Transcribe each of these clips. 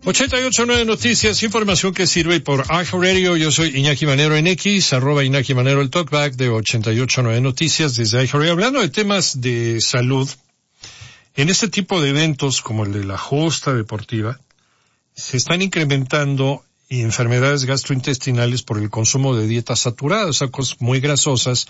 88.9 Noticias, información que sirve por iHeartRadio. Yo soy Iñaki Manero en X, @Iñaki Manero el talkback de 88.9 Noticias desde iHeartRadio. Hablando de temas de salud, en este tipo de eventos como el de la justa deportiva, se están incrementando enfermedades gastrointestinales por el consumo de dietas saturadas, o sea, cosas muy grasosas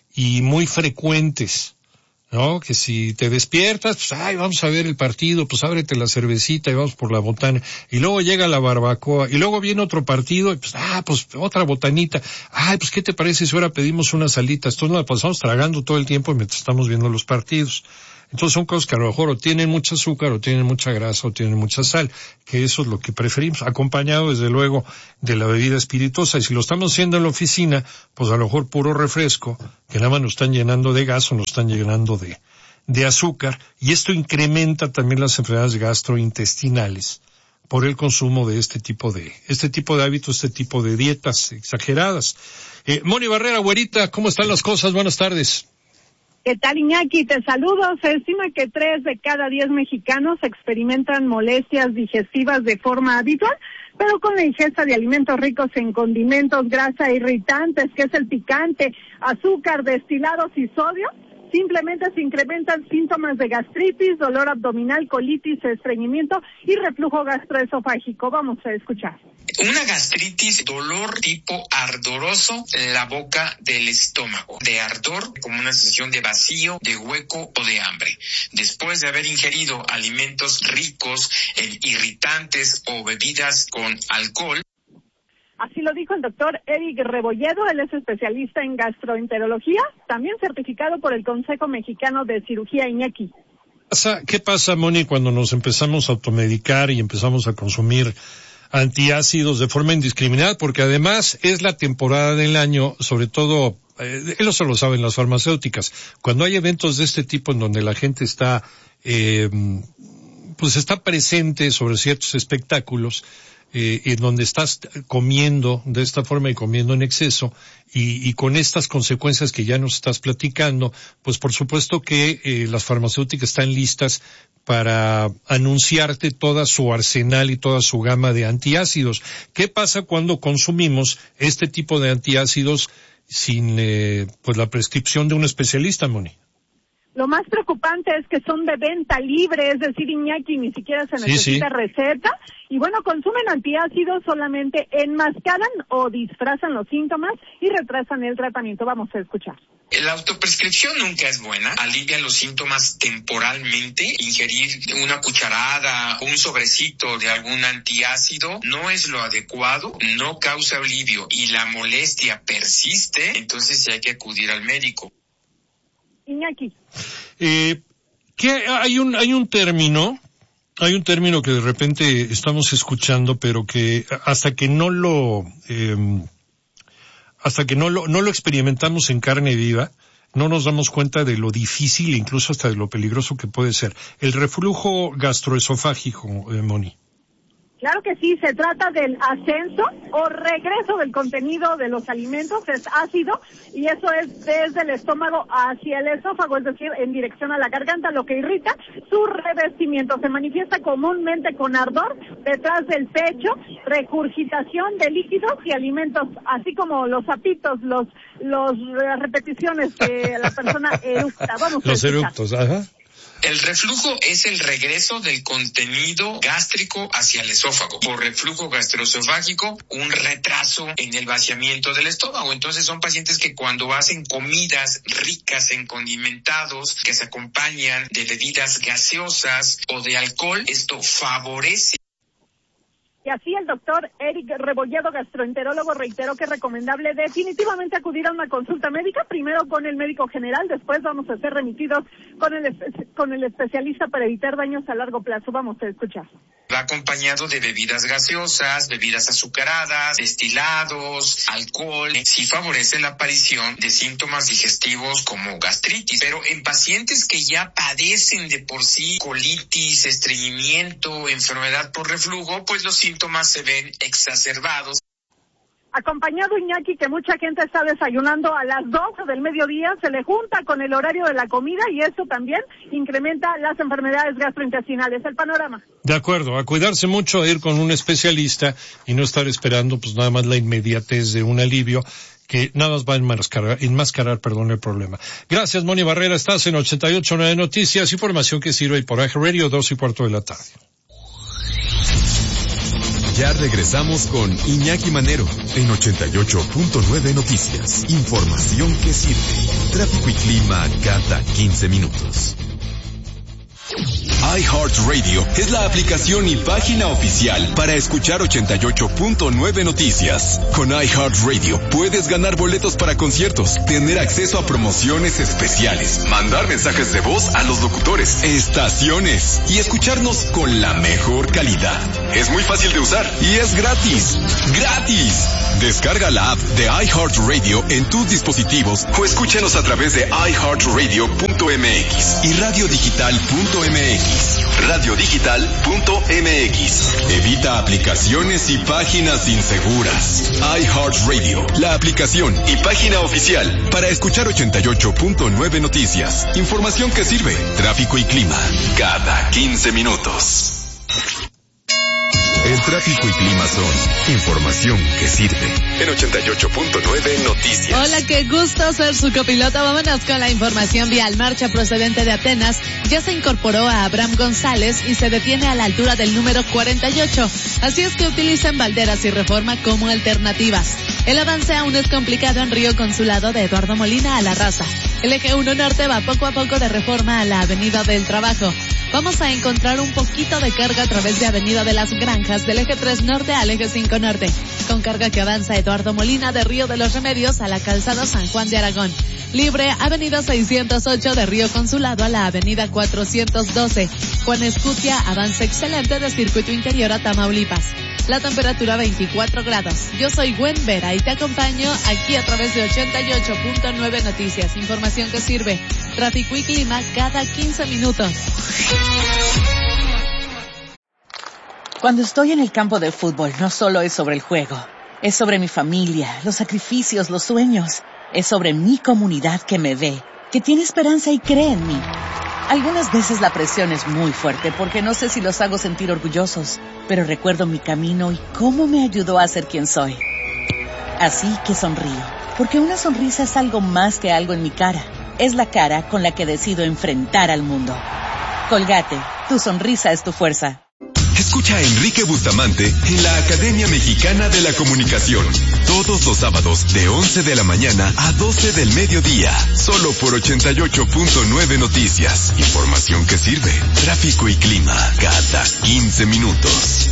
y muy frecuentes. ¿No? Que si te despiertas, pues, vamos a ver el partido, pues ábrete la cervecita y vamos por la botana. Y luego llega la barbacoa, y luego viene otro partido, y pues otra botanita. Pues ¿qué te parece si ahora pedimos unas alitas? Entonces nos la pasamos tragando todo el tiempo mientras estamos viendo los partidos. Entonces son cosas que a lo mejor o tienen mucho azúcar, o tienen mucha grasa, o tienen mucha sal, que eso es lo que preferimos, acompañado desde luego de la bebida espirituosa. Y si lo estamos haciendo en la oficina, pues a lo mejor puro refresco, que nada más nos están llenando de gas o nos están llenando de azúcar, y esto incrementa también las enfermedades gastrointestinales por el consumo de este tipo de hábitos, este tipo de dietas exageradas. Moni Barrera, güerita, ¿cómo están las cosas? Buenas tardes. ¿Qué tal, Iñaki? Te saludo. Se estima que 3 de cada 10 mexicanos experimentan molestias digestivas de forma habitual, pero con la ingesta de alimentos ricos en condimentos, grasa, irritantes, que es el picante, azúcar, destilados y sodio, simplemente se incrementan síntomas de gastritis, dolor abdominal, colitis, estreñimiento y reflujo gastroesofágico. Vamos a escuchar. Una gastritis, dolor tipo ardoroso en la boca del estómago, de ardor como una sensación de vacío, de hueco o de hambre. Después de haber ingerido alimentos ricos en irritantes o bebidas con alcohol. Así lo dijo el doctor Eric Rebolledo, él es especialista en gastroenterología, también certificado por el Consejo Mexicano de Cirugía, Iñaki. ¿Qué pasa, Moni, cuando nos empezamos a automedicar y empezamos a consumir antiácidos de forma indiscriminada? Porque además es la temporada del año, sobre todo, eso lo saben las farmacéuticas, cuando hay eventos de este tipo en donde la gente está, pues está presente sobre ciertos espectáculos, en donde estás comiendo de esta forma y comiendo en exceso, y con estas consecuencias que ya nos estás platicando, pues por supuesto que las farmacéuticas están listas para anunciarte toda su arsenal y toda su gama de antiácidos. ¿Qué pasa cuando consumimos este tipo de antiácidos sin pues la prescripción de un especialista, Moni? Lo más preocupante es que son de venta libre, es decir, Iñaki, ni siquiera se necesita receta. Y bueno, consumen antiácidos, solamente enmascaran o disfrazan los síntomas y retrasan el tratamiento. Vamos a escuchar. La autoprescripción nunca es buena, alivia los síntomas temporalmente. Ingerir una cucharada, un sobrecito de algún antiácido no es lo adecuado, no causa alivio y la molestia persiste, entonces sí hay que acudir al médico. Iñaki. Que hay un término que de repente estamos escuchando, pero que hasta que no lo experimentamos en carne viva, no nos damos cuenta de lo difícil e incluso hasta de lo peligroso que puede ser. El reflujo gastroesofágico, Moni. Claro que sí, se trata del ascenso o regreso del contenido de los alimentos, es ácido, y eso es desde el estómago hacia el esófago, es decir, en dirección a la garganta, lo que irrita su revestimiento. Se manifiesta comúnmente con ardor detrás del pecho, regurgitación de líquidos y alimentos, así como los zapitos, las repeticiones que la persona eructa. Vamos a los eructos, ajá. El reflujo es el regreso del contenido gástrico hacia el esófago. Por reflujo gastroesofágico, un retraso en el vaciamiento del estómago. Entonces son pacientes que cuando hacen comidas ricas en condimentados, que se acompañan de bebidas gaseosas o de alcohol, esto favorece. Y así el doctor Eric Rebolledo, gastroenterólogo, reiteró que es recomendable definitivamente acudir a una consulta médica, primero con el médico general, después vamos a ser remitidos con el especialista para evitar daños a largo plazo. Vamos a escuchar. Va acompañado de bebidas gaseosas, bebidas azucaradas, destilados, alcohol. Sí favorece la aparición de síntomas digestivos como gastritis, pero en pacientes que ya padecen de por sí colitis, estreñimiento, enfermedad por reflujo, pues los síntomas se ven exacerbados. acompañado, Iñaki, que mucha gente está desayunando a las 12 del mediodía, se le junta con el horario de la comida y eso también incrementa las enfermedades gastrointestinales. El panorama. De acuerdo, a cuidarse mucho, a ir con un especialista y no estar esperando pues nada más la inmediatez de un alivio que nada más va a enmascarar el problema. Gracias, Moni Barrera, estás en 88.9 Noticias, información que sirve por iHeartRadio, 2:15 de la tarde. Ya regresamos con Iñaki Manero en 88.9 Noticias. Información que sirve. Tráfico y clima cada 15 minutos. iHeartRadio es la aplicación y página oficial para escuchar 88.9 Noticias. Con iHeartRadio puedes ganar boletos para conciertos, tener acceso a promociones especiales, mandar mensajes de voz a los locutores, estaciones y escucharnos con la mejor calidad. Es muy fácil de usar y es gratis. ¡Gratis! Descarga la app de iHeartRadio en tus dispositivos o escúchanos a través de iHeartRadio.mx y radiodigital.mx. Radiodigital.mx. Evita aplicaciones y páginas inseguras. iHeartRadio, la aplicación y página oficial para escuchar 88.9 Noticias. Información que sirve. Tráfico y clima cada 15 minutos. El tráfico y clima son información que sirve. En 88.9 Noticias. Hola, qué gusto ser su copiloto. Vámonos con la información vial. Marcha procedente de Atenas ya se incorporó a Abraham González y se detiene a la altura del número 48. Así es que utilicen Valderas y Reforma como alternativas. El avance aún es complicado en Río Consulado de Eduardo Molina a La Raza. El eje 1 norte va poco a poco de Reforma a la Avenida del Trabajo. Vamos a encontrar un poquito de carga a través de Avenida de las Granjas, del eje 3 norte al eje 5 norte, con carga que avanza Eduardo Molina de Río de los Remedios a la calzada San Juan de Aragón. Libre, Avenida 608 de Río Consulado a la Avenida 412. Juan Escutia, avance excelente de Circuito Interior a Tamaulipas. La temperatura 24 grados. Yo soy Gwen Vera y te acompaño aquí a través de 88.9 Noticias. Información que sirve. Tráfico y clima cada 15 minutos. Cuando estoy en el campo de fútbol, no solo es sobre el juego. Es sobre mi familia, los sacrificios, los sueños. Es sobre mi comunidad que me ve, que tiene esperanza y cree en mí. Algunas veces la presión es muy fuerte porque no sé si los hago sentir orgullosos, pero recuerdo mi camino y cómo me ayudó a ser quien soy. Así que sonrío, porque una sonrisa es algo más que algo en mi cara. Es la cara con la que decido enfrentar al mundo. Colgate, tu sonrisa es tu fuerza. Escucha a Enrique Bustamante en la Academia Mexicana de la Comunicación. Todos los sábados de 11 de la mañana a 12 del mediodía. Solo por 88.9 Noticias. Información que sirve. Tráfico y clima cada 15 minutos.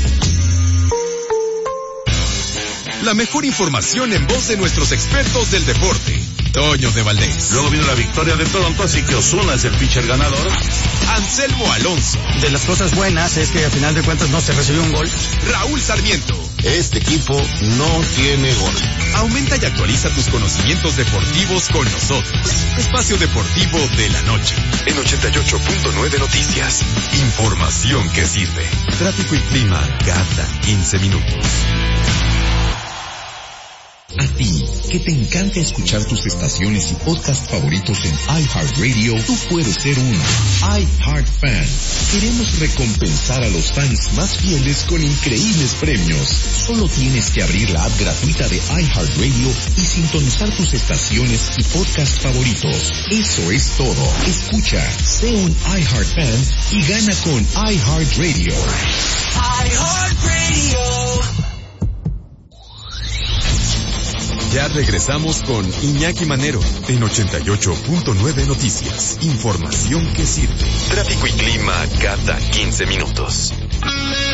La mejor información en voz de nuestros expertos del deporte. Toño de Valdés. Luego vino la victoria de Toronto, así que Ozuna es el pitcher ganador. Anselmo Alonso. De las cosas buenas es que al final de cuentas no se recibió un gol. Raúl Sarmiento. Este equipo no tiene gol. Aumenta y actualiza tus conocimientos deportivos con nosotros. Espacio Deportivo de la Noche. En 88.9 Noticias. Información que sirve. Tráfico y clima cada 15 minutos. A ti, que te encanta escuchar tus estaciones y podcast favoritos en iHeartRadio, tú puedes ser un iHeartFan. Queremos recompensar a los fans más fieles con increíbles premios. Solo tienes que abrir la app gratuita de iHeartRadio y sintonizar tus estaciones y podcast favoritos. Eso es todo. Escucha, sé un iHeartFan y gana con iHeartRadio. iHeartRadio. Ya regresamos con Iñaki Manero en 88.9 Noticias. Información que sirve. Tráfico y clima cada 15 minutos.